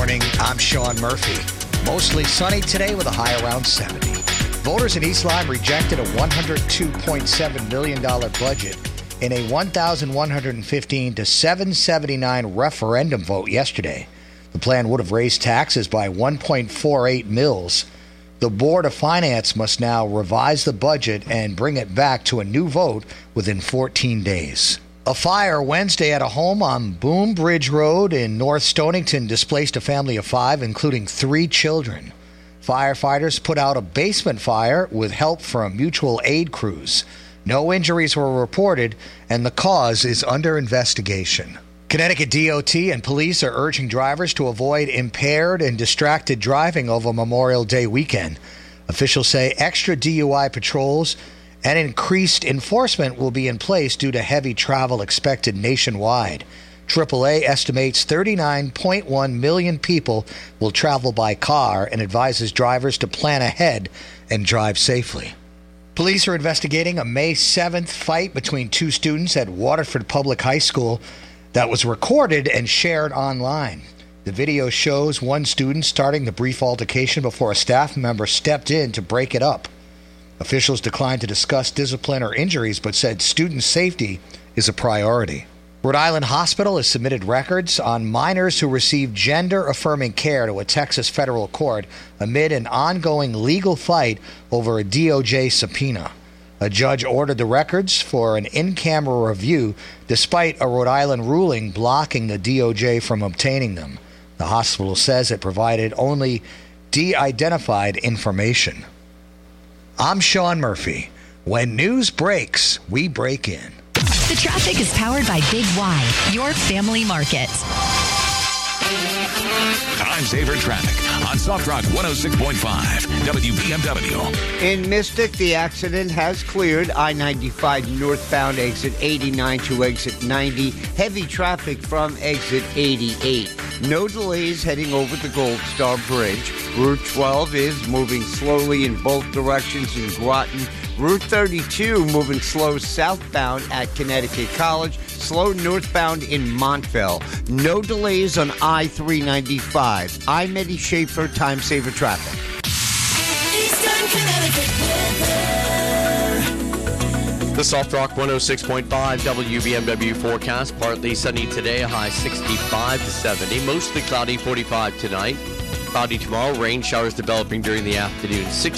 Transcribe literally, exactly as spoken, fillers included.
morning. I'm Sean Murphy. Mostly sunny today with a high around seventy. Voters in East Lyme rejected a one hundred two point seven million dollars budget in a one thousand one hundred fifteen to seven seventy-nine referendum vote yesterday. The plan would have raised taxes by one point four eight mils. The Board of Finance must now revise the budget and bring it back to a new vote within fourteen days. A fire Wednesday at a home on Boom Bridge Road in North Stonington displaced a family of five, including three children. Firefighters put out a basement fire with help from mutual aid crews. No injuries were reported, and the cause is under investigation. Connecticut D O T and police are urging drivers to avoid impaired and distracted driving over Memorial Day weekend. Officials say extra D U I patrols and increased enforcement will be in place due to heavy travel expected nationwide. triple A estimates thirty-nine point one million people will travel by car and advises drivers to plan ahead and drive safely. Police are investigating a May seventh fight between two students at Waterford Public High School that was recorded and shared online. The video shows one student starting the brief altercation before a staff member stepped in to break it up. Officials declined to discuss discipline or injuries, but said student safety is a priority. Rhode Island Hospital has submitted records on minors who received gender-affirming care to a Texas federal court amid an ongoing legal fight over a D O J subpoena. A judge ordered the records for an in-camera review, despite a Rhode Island ruling blocking the D O J from obtaining them. The hospital says it provided only de-identified information. I'm Sean Murphy. When news breaks, we break in. The traffic is powered by Big Y, your family market. Time saver traffic on Soft Rock one oh six point five W B M W. In Mystic, the accident has cleared. I ninety-five northbound exit eighty-nine to exit ninety. Heavy traffic from exit eighty-eight. No delays heading over the Gold Star Bridge. Route twelve is moving slowly in both directions in Groton. Route thirty-two moving slow southbound at Connecticut College. Slow northbound in Montville. No delays on I three ninety-five. I'm Eddie Schaefer, Time Saver Traffic. Eastern Connecticut weather. The Soft Rock one oh six point five W B M W forecast. Partly sunny today, a high sixty-five to seventy. Mostly cloudy, forty-five tonight. Cloudy tomorrow. Rain showers developing during the afternoon. six